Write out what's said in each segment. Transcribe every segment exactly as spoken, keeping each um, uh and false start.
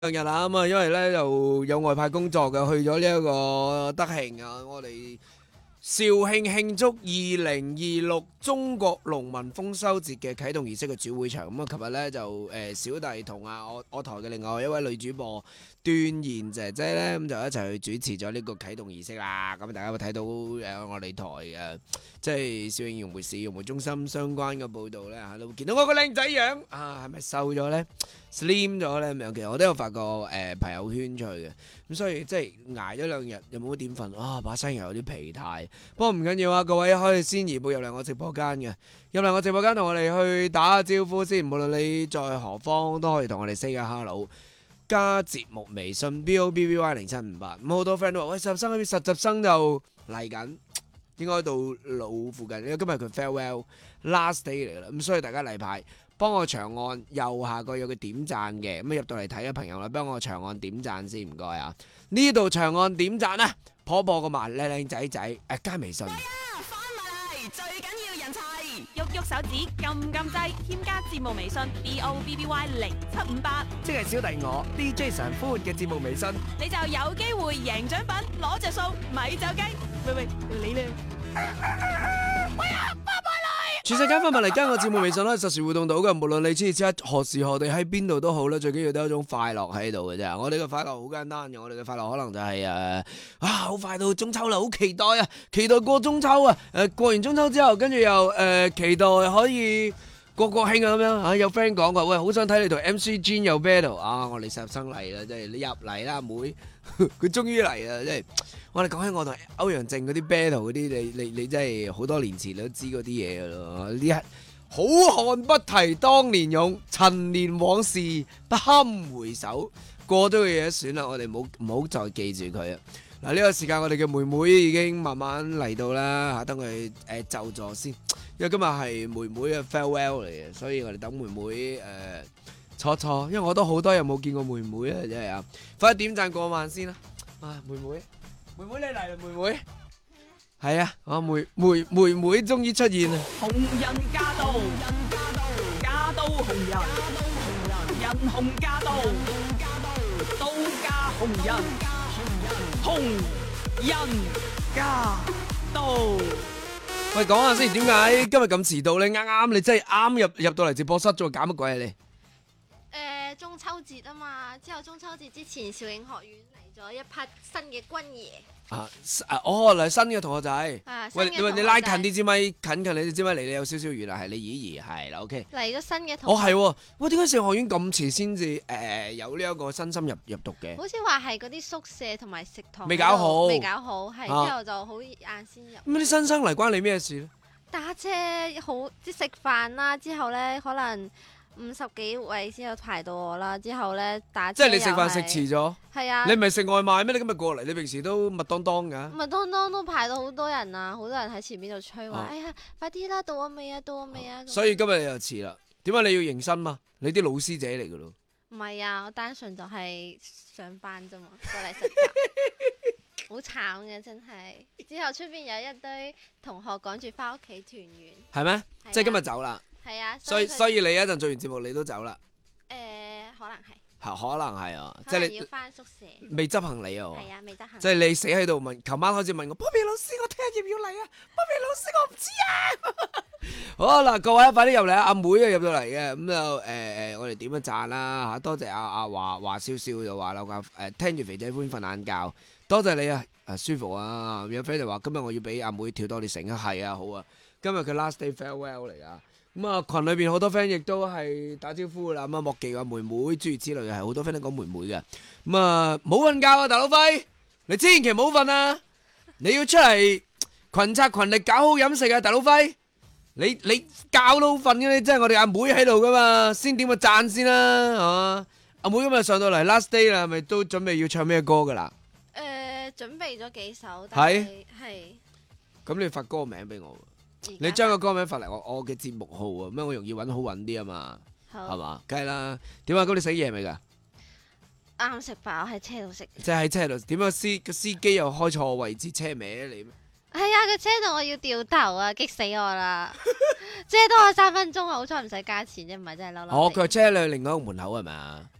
兩日啦，咁啊，因為咧就有外派工作嘅，去咗呢一個德慶啊，我哋肇慶慶祝二零二六中國農民豐收節嘅啟動儀式嘅主會場。咁啊，琴日咧就誒小弟同啊我我台嘅另外一位女主播段妍姐姐咧，咁就一齊去主持咗呢個啟動儀式啦。咁大家會睇到誒我哋台誒即係肇慶融媒市融媒中心相關嘅報導咧，嚇都會見到我個靚仔樣啊，係咪瘦咗咧？Slim 咗咧咁樣，其實我都有發過誒朋友圈出去嘅，咁所以即係捱咗兩日又冇乜點瞓，啊把聲又有啲疲態。不過唔緊要啊，各位可以先移步入嚟我直播間嘅，入嚟我直播間同我哋去打下招呼先，無論你在何方都可以同我哋 say 個 hello。加節目微信 B O B B Y 零七五八，咁好多 friend 都話喂實習生嗰邊實習生就嚟緊，應該到路附近，因為今日佢 farewell last day 嚟啦，咁所以大家例牌。幫我長按右下角有個點讚嘅，咁入到嚟睇嘅朋友啦，幫我長按點讚先，唔該啊！呢度長按點讚啊，婆婆個埋靚靚仔仔，誒加微信。 係啊，翻嚟最緊要人齊，喐喐手指，撳撳掣，添加節目微信 B O B B Y 零七五八， 即係小弟我 D J 神歡嘅節目微信， 你就有機會贏獎品，攞着數，咪走雞。喂喂，你咧？喂啊，拜拜啦！ 全世界翻埋嚟加我節目微信可以實時互動到嘅，無論你此時此刻何時何地喺邊度都好啦，最緊要都有一種快樂喺度嘅啫。我哋嘅快樂好簡單嘅，我哋嘅快樂可能就係、是、誒啊好快到中秋啦，好期待啊，期待過中秋啊，誒、呃、過完中秋之後，跟住又誒、呃、期待可以過國慶啊咁樣啊。有 friend 講過，喂，好想睇你同 M C Jin 有 battle 啊！我哋實習生嚟啦，即係你入嚟啦，妹，佢終於嚟啦，即係。我哋講起我同歐陽靖嗰啲 battle 嗰啲，你你你真係好多年前你都知嗰啲嘢噶咯。呢一好漢不提當年勇，陳年往事不堪回首。過咗嘅嘢算啦，我哋唔好唔好再記住佢啊！嗱，呢個時間我哋嘅妹妹已經慢慢嚟到啦嚇，等佢誒就座先，因為今日係妹妹嘅 farewell 嚟嘅，所以我哋等妹妹誒、呃、坐坐，因為我都好多日冇見過妹妹啊，真係啊！快啲點讚過萬先啦！啊，妹妹。妹妹你嚟啦，妹妹，係啊，我妹妹妹妹終於出現啦！ 紅人駕到，駕到紅人，人紅駕到，到駕紅人，紅人駕到。 喂，講下先，點解今日咁遲到咧？啱啱你真係啱入入到嚟直播室，再搞乜鬼啊你？ 誒中秋節啊嘛，之後中秋節之前，肇慶學院嚟咗一批新嘅軍爺。 啊啊哦，嚟新嘅同學仔。 啊， 喂， 新嘅喂，你拉同學仔近啲支咪，近近你支咪離你有少少遠啦，係你姨姨係啦 ，OK。 嚟咗新嘅同哦， 學。 係喎，喂，點解上學院咁遲先至誒有呢一個新生入入讀嘅？ 好似話係嗰啲宿舍同埋食堂未搞好未搞好，係啊之後就好晏先入。 咁啲新生嚟關你咩事咧？ 打車好即食飯啦，之後咧可能五十幾位先有排到我啦，之後咧打車即係你食飯食又係遲咗。 係啊， 你唔係食外賣咩？你今日過嚟，你平時都麥當當㗎。 麥當當都排到好多人啊，好多人喺前面度催話， 啊哎呀，快啲啦，到我未啊，到我未啊。咁所以今日你又遲啦。點解你要迎新嘛？你啲老師姐嚟㗎咯。 唔係啊，我單純就係上班啫嘛，過嚟實習，好慘嘅真係。之後出邊有一堆同學趕住翻屋企團圓， 係咩？ 啊即係今日走啦。 係啊， 所以佢所以你一陣做完節目你都走啦。 誒、可能係， 係可能係啊，即可能要係你翻宿舍。 未執行李啊。 係啊，未得閒。 即係你死喺度問，琴晚開始問我，Bobby 老師，我聽日要唔要嚟啊？Bobby 老師，我唔知啊。好啊，嗱，各位快啲入嚟啊！阿妹啊入到嚟嘅，咁就誒誒，我哋點樣讚啦嚇？多謝阿阿華華少少就話啦，誒聽住肥仔歡瞓晏覺，多謝你啊，誒舒服啊！有 friend 就話今日我要俾阿妹跳多啲繩啊，係啊，好啊，今日佢 last day farewell 嚟啊！咁啊，群裏邊好多 friend 亦都係打招呼啦，咁啊莫記話妹妹諸如此類嘅，係好多 friend 都講妹妹嘅。咁啊，冇瞓覺啊，大佬輝，你千祈唔好瞓啊！你要出嚟群策群力搞好飲食啊，大佬輝。你你教都瞓嘅，你即係我哋阿妹喺度噶嘛，先點個讚先啦，係嘛？阿妹今日上到嚟 last day 啦，係咪都準備要唱咩歌噶啦？ 誒、準備咗幾首，但係係咁你發歌名俾我， 而家你將個歌名發嚟我我嘅節目號啊，咩我容易揾好揾啲啊嘛，係好嘛？梗係啦。點啊？咁你食嘢未㗎？ 啱食飽喺車度食。 即係喺車度，點啊？司個司機又開錯位置，車歪你咩？ 係啊，個車度我要掉頭啊，激死我啦！遮多我三分鐘啊，好彩唔使加錢啫，唔係真係嬲嬲地。 哦，佢係車你去另外一個門口係咪啊？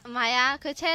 唔係啊，佢車